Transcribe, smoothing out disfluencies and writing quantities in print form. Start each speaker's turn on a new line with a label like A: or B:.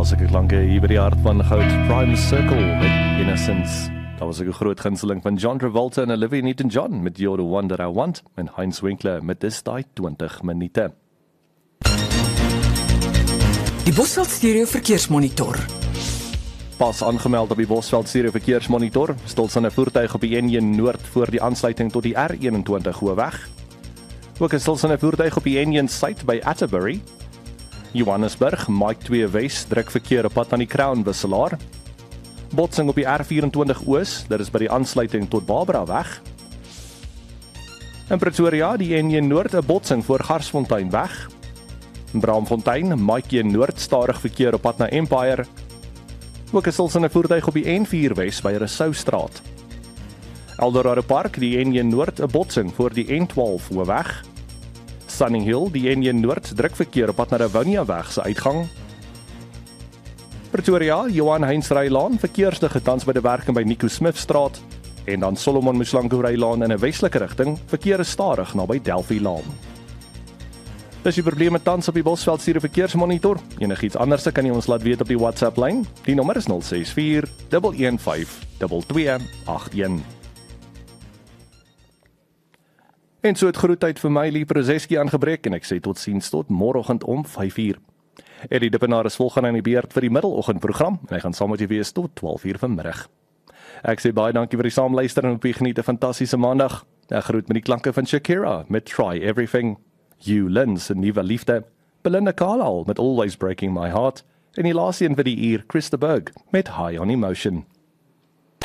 A: Ja, sulke klanke hier by die hart van Goud, Prime Circle met Innocence. Daar was ook 'n groot gunsteling van John Travolta en Olivia Newton-John met You're the One That I Want en Heinz Winkler met Dis Daai 20 Minute.
B: Die Bosveld Stereo Verkeersmonitor.
A: Pas aangemeld op die Bosveld Stereo Verkeersmonitor, stilstaande voertuig op die N1 Noord voor die aansluiting tot die R21 Hoëweg. Ook 'n stilstaande voertuig op die N1 Suid by Atterbury. Johannesburg, Mike 2 Wes, druk verkeer op pad na die Crown wisselaar. Botsing op die R24 Oos, dit is by die aansluiting tot Barbara-weg. In Pretoria, die N1 Noord, 'n botsing voor Garsfontein weg. In Braamfontein, Mike 1 Noord, stadig verkeer op pad na Empire. Ook 'n stilstaande voertuig op die N4 Wes by Rousseaustraat. Eldorado Park, die N1 Noord, 'n botsing voor die N12 Hoëweg. Sunning Hill, die N1 Noord, druk verkeer op pad na Rivonia weg se uitgang. Pretoria, Johan Heinz Rylaan, verkeerslig tans by die werking by Nico Smith Straat en dan Solomon Muslanku Rylaan in 'n westelike rigting, verkeer is stadig naby Delphi Laan. Dis die probleme tans op die Bosveld Stereo Verkeersmonitor. Enigiets anders kan jy ons laat weet op die WhatsApp lyn. Die nommer is 064 115 2281. En so het groetheid vir my Lee Prozeski aangebreek en ek sê totsiens tot môreoggend om 5:00. Eddie Dippenaar is volgende in die beurt vir die middeldoggendprogram en hy gaan saam met jou wees tot 12:00 vanmiddag. Ek sê baie dankie vir die saamluister en hoop jy geniet 'n fantastiese maandag. Ek groet met die klanke van Shakira met Try Everything. Hugh Lynn se nuwe liefde, Belinda Carlisle met Always Breaking My Heart en die laaste een vir die uur, Chris de Burgh met High on Emotion.